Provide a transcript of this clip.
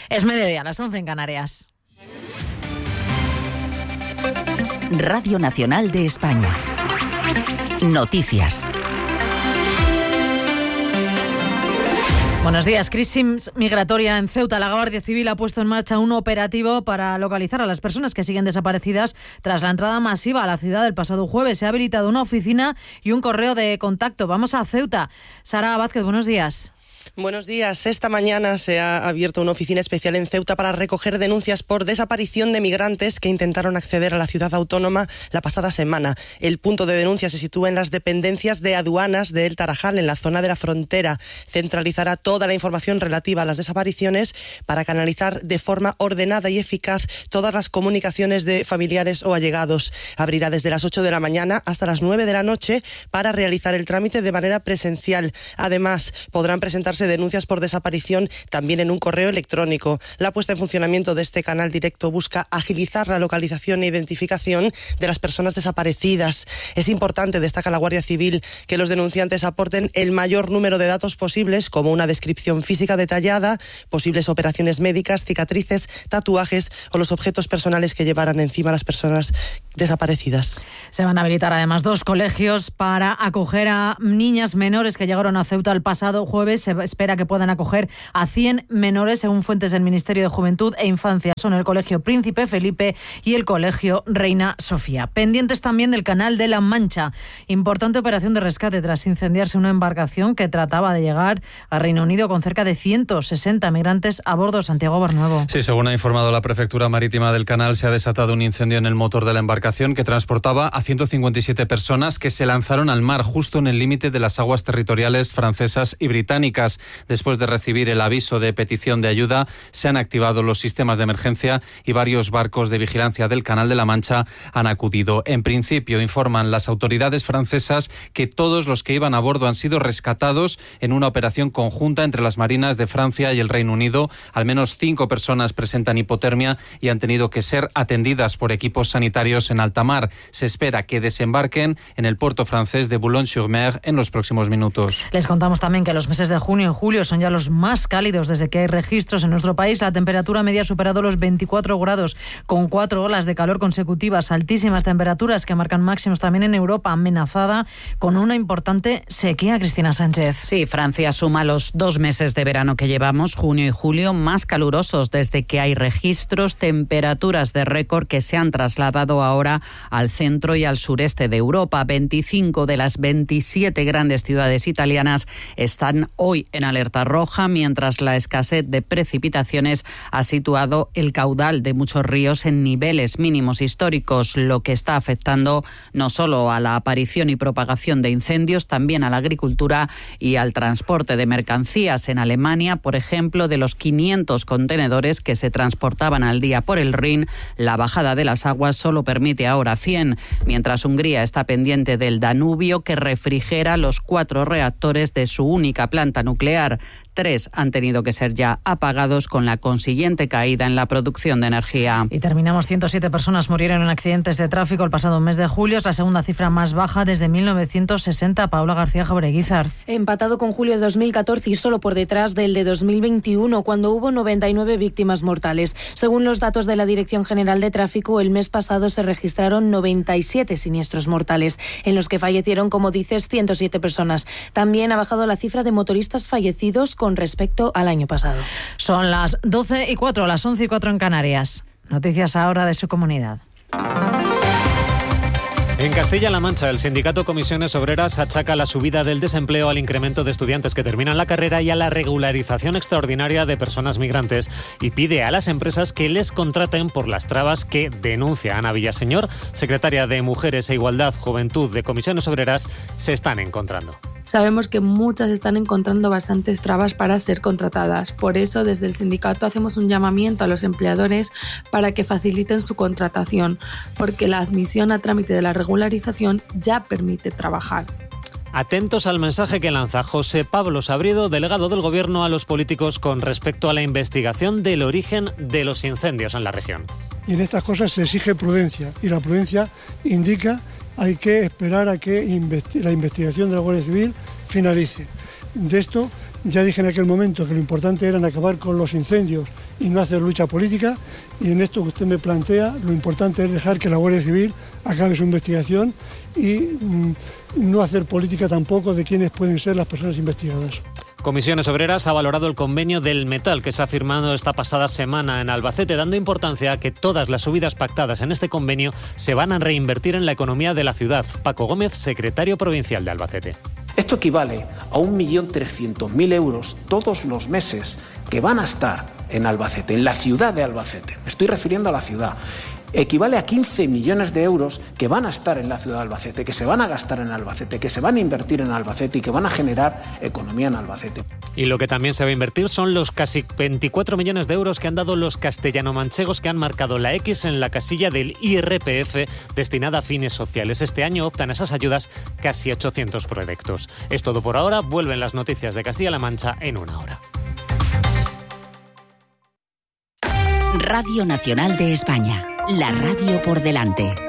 Es mediodía, las 11 en Canarias. Radio Nacional de España. Noticias. Buenos días. Crisis migratoria en Ceuta. La Guardia Civil ha puesto en marcha un operativo para localizar a las personas que siguen desaparecidas tras la entrada masiva a la ciudad el pasado jueves. Se ha habilitado una oficina y un correo de contacto. Vamos a Ceuta. Sara Vázquez, buenos días. Buenos días. Esta mañana se ha abierto una oficina especial en Ceuta para recoger denuncias por desaparición de migrantes que intentaron acceder a la ciudad autónoma la pasada semana. El punto de denuncia se sitúa en las dependencias de aduanas de El Tarajal, en la zona de la frontera. Centralizará toda la información relativa a las desapariciones para canalizar de forma ordenada y eficaz todas las comunicaciones de familiares o allegados. Abrirá desde las 8 de la mañana hasta las 9 de la noche para realizar el trámite de manera presencial. Además, podrán presentarse denuncias por desaparición también en un correo electrónico. La puesta en funcionamiento de este canal directo busca agilizar la localización e identificación de las personas desaparecidas. Es importante, destaca la Guardia Civil, que los denunciantes aporten el mayor número de datos posibles, como una descripción física detallada, posibles operaciones médicas, cicatrices, tatuajes o los objetos personales que llevaran encima las personas desaparecidas. Se van a habilitar además 2 colegios para acoger a niñas menores que llegaron a Ceuta el pasado jueves. Se espera que puedan acoger a 100 menores, según fuentes del Ministerio de Juventud e Infancia. Son el Colegio Príncipe Felipe y el Colegio Reina Sofía. Pendientes también del Canal de la Mancha. Importante operación de rescate tras incendiarse una embarcación que trataba de llegar a Reino Unido con cerca de 160 migrantes a bordo. Santiago Barnuevo. Sí, según ha informado la Prefectura Marítima del Canal, se ha desatado un incendio en el motor de la embarcación que transportaba a 157 personas que se lanzaron al mar justo en el límite de las aguas territoriales francesas y británicas. Después de recibir el aviso de petición de ayuda, se han activado los sistemas de emergencia y varios barcos de vigilancia del Canal de la Mancha han acudido. En principio, informan las autoridades francesas que todos los que iban a bordo han sido rescatados en una operación conjunta entre las marinas de Francia y el Reino Unido. Al menos 5 personas presentan hipotermia y han tenido que ser atendidas por equipos sanitarios en alta mar. Se espera que desembarquen en el puerto francés de Boulogne-sur-Mer en los próximos minutos. Les contamos también que los meses de junio y julio son ya los más cálidos desde que hay registros en nuestro país. La temperatura media ha superado los 24 grados, con 4 olas de calor consecutivas, altísimas temperaturas que marcan máximos también en Europa, amenazada con una importante sequía. Cristina Sánchez. Sí, Francia suma los 2 meses de verano que llevamos, junio y julio, más calurosos desde que hay registros, temperaturas de récord que se han trasladado ahora al centro y al sureste de Europa. 25 de las 27 grandes ciudades italianas están hoy en alerta roja, mientras la escasez de precipitaciones ha situado el caudal de muchos ríos en niveles mínimos históricos, lo que está afectando no solo a la aparición y propagación de incendios, también a la agricultura y al transporte de mercancías. En Alemania, por ejemplo, de los 500 contenedores que se transportaban al día por el Rin, la bajada de las aguas solo permite ahora 100, mientras Hungría está pendiente del Danubio, que refrigera los 4 reactores de su única planta nuclear. 3 han tenido que ser ya apagados, con la consiguiente caída en la producción de energía. Y terminamos. 107 personas murieron en accidentes de tráfico el pasado mes de julio. Es la segunda cifra más baja desde 1960. Paula García Jaureguizar. Empatado con julio de 2014 y solo por detrás del de 2021, cuando hubo 99 víctimas mortales. Según los datos de la Dirección General de Tráfico, el mes pasado se registraron 97 siniestros mortales, en los que fallecieron, como dices, 107 personas. También ha bajado la cifra de motoristas fallecidos con respecto al año pasado. Son las 12:04, las 11:04 en Canarias. Noticias ahora de su comunidad. En Castilla-La Mancha, el sindicato Comisiones Obreras achaca la subida del desempleo al incremento de estudiantes que terminan la carrera y a la regularización extraordinaria de personas migrantes, y pide a las empresas que les contraten por las trabas que, denuncia Ana Villaseñor, secretaria de Mujeres e Igualdad, Juventud de Comisiones Obreras, se están encontrando. Sabemos que muchas están encontrando bastantes trabas para ser contratadas. Por eso, desde el sindicato hacemos un llamamiento a los empleadores para que faciliten su contratación, porque la admisión a trámite de la regularización ya permite trabajar. Atentos al mensaje que lanza José Pablo Sabrido, delegado del Gobierno, a los políticos con respecto a la investigación del origen de los incendios en la región. Y en estas cosas se exige prudencia, y la prudencia indica hay que esperar a que la investigación de la Guardia Civil finalice. De esto ya dije en aquel momento que lo importante era acabar con los incendios y no hacer lucha política. Y en esto que usted me plantea, lo importante es dejar que la Guardia Civil acabe su investigación y no hacer política tampoco de quiénes pueden ser las personas investigadas. Comisiones Obreras ha valorado el convenio del metal que se ha firmado esta pasada semana en Albacete, dando importancia a que todas las subidas pactadas en este convenio se van a reinvertir en la economía de la ciudad. Paco Gómez, secretario provincial de Albacete. Esto equivale a 1.300.000 euros todos los meses que van a estar en Albacete, en la ciudad de Albacete. Me estoy refiriendo a la ciudad. Equivale a 15 millones de euros que van a estar en la ciudad de Albacete, que se van a gastar en Albacete, que se van a invertir en Albacete y que van a generar economía en Albacete. Y lo que también se va a invertir son los casi 24 millones de euros que han dado los castellano-manchegos que han marcado la X en la casilla del IRPF destinada a fines sociales. Este año optan a esas ayudas casi 800 proyectos. Es todo por ahora. Vuelven las noticias de Castilla-La Mancha en una hora. Radio Nacional de España. La radio por delante.